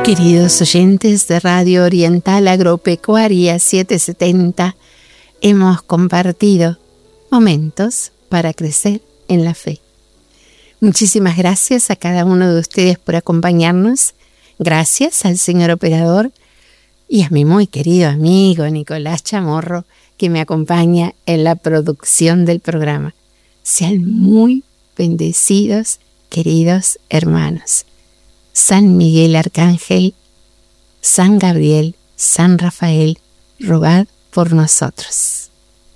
Queridos oyentes de Radio Oriental Agropecuaria 770, hemos compartido momentos para crecer en la fe. Muchísimas gracias a cada uno de ustedes por acompañarnos. Gracias al señor operador y a mi muy querido amigo Nicolás Chamorro, que me acompaña en la producción del programa. Sean muy bendecidos, queridos hermanos. San Miguel Arcángel, San Gabriel, San Rafael, rogad por nosotros.